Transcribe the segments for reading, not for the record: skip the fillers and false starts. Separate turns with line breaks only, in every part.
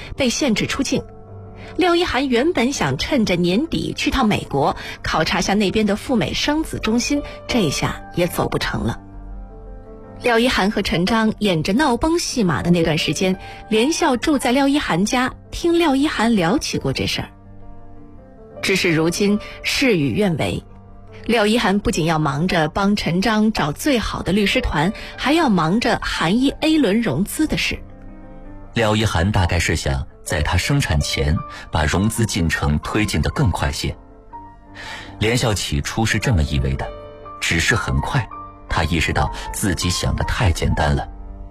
被限制出境。廖一涵原本想趁着年底去趟美国，考察下那边的赴美生子中心，这下也走不成了。廖一涵和陈章演着闹崩戏码的那段时间，连笑住在廖一涵家，听廖一涵聊起过这事儿。只是如今事与愿违，廖一涵不仅要忙着帮陈章找最好的律师团，还要忙着韩一 A 轮融资的事。
廖一涵大概是想在他生产前把融资进程推进得更快些。连笑起初是这么以为的，只是很快他意识到自己想得太简单了。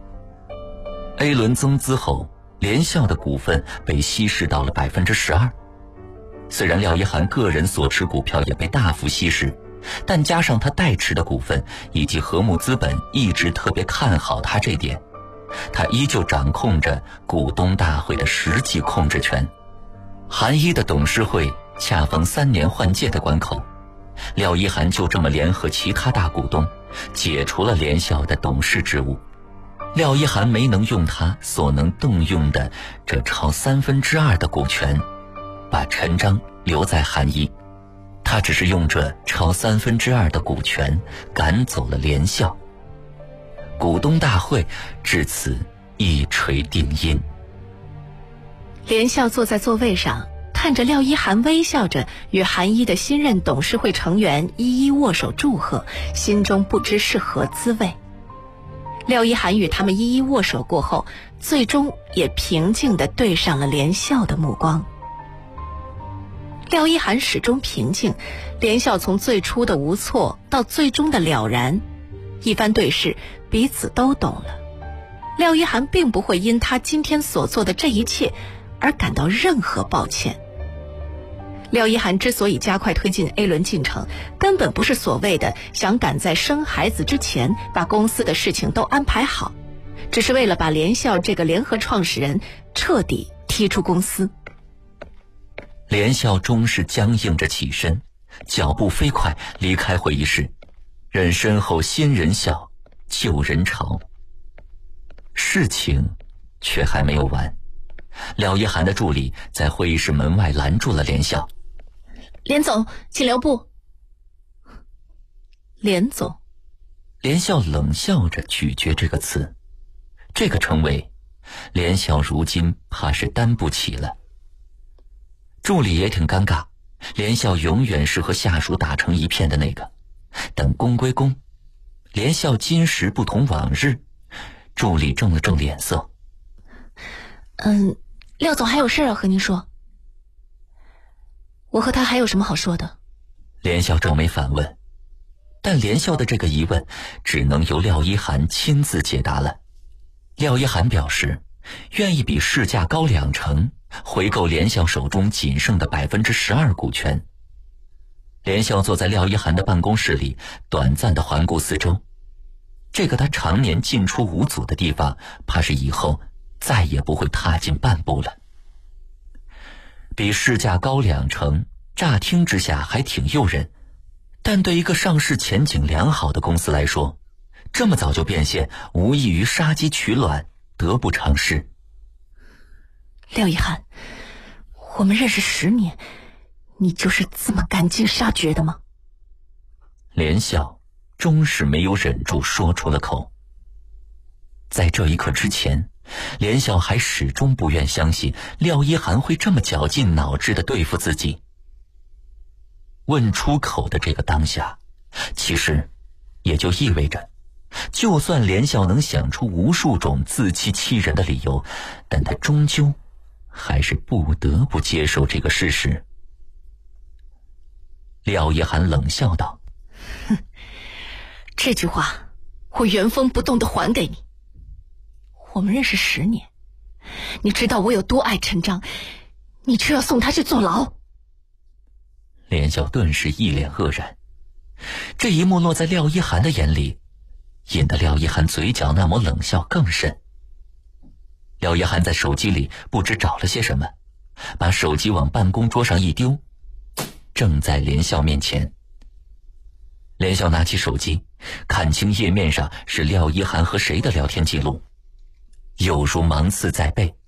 A 轮增资后，连笑的股份被稀释到了 12%。 虽然廖一涵个人所持股票也被大幅稀释，但加上他代持的股份以及和睦资本一直特别看好他这点，他依旧掌控着股东大会的实际控制权。韩一的董事会恰逢3年换届的关口，廖一涵就这么联合其他大股东解除了连笑的董事职务。廖一涵没能用他所能动用的这超2/3的股权把陈章留在韩一，他只是用这超2/3的股权赶走了连笑。股东大会至此一锤定音。
连笑坐在座位上，看着廖一涵微笑着与韩一的新任董事会成员一一握手祝贺，心中不知是何滋味。廖一涵与他们一一握手过后，最终也平静地对上了连笑的目光。廖一涵始终平静，连笑从最初的无措到最终的了然，一番对视，彼此都懂了。廖一涵并不会因他今天所做的这一切而感到任何抱歉。廖一涵之所以加快推进 A 轮进程，根本不是所谓的想赶在生孩子之前把公司的事情都安排好，只是为了把连笑这个联合创始人彻底踢出公司。
连笑终是僵硬着起身，脚步飞快离开会议室，任身后新人笑，旧人潮。事情却还没有完，廖一涵的助理在会议室门外拦住了连笑。
连总，请留步。连总，
连笑冷笑着咀嚼这个词，这个称谓连笑如今怕是担不起了。助理也挺尴尬，连笑永远是和下属打成一片的那个，但公归公，连笑今时不同往日。助理正了正脸色。
廖总还有事要和您说。我和他还有什么好说的？
连笑皱眉反问，但连笑的这个疑问只能由廖一涵亲自解答了。廖一涵表示愿意比市价高2成回购连笑手中仅剩的 12% 股权。连笑坐在廖一涵的办公室里，短暂地环顾四周。这个他常年进出无阻的地方，怕是以后再也不会踏进半步了。比市价高2成，乍听之下还挺诱人，但对一个上市前景良好的公司来说，这么早就变现，无异于杀鸡取卵，得不偿失。
廖一涵，我们认识10年，你就是这么赶尽杀绝的吗？
连笑终是没有忍住说出了口。在这一刻之前，连笑还始终不愿相信廖一涵会这么绞尽脑汁地对付自己。问出口的这个当下，其实也就意味着，就算连笑能想出无数种自欺欺人的理由，但他终究还是不得不接受这个事实。廖一涵冷笑道：
哼，这句话我原封不动地还给你。我们认识10年，你知道我有多爱陈章，你却要送他去坐牢。
连笑顿时一脸愕然，这一幕落在廖一涵的眼里，引得廖一涵嘴角那抹冷笑更甚。廖一涵在手机里不知找了些什么，把手机往办公桌上一丢，正在连笑面前。连笑拿起手机，看清页面上是廖一涵和谁的聊天记录，有如芒刺在背。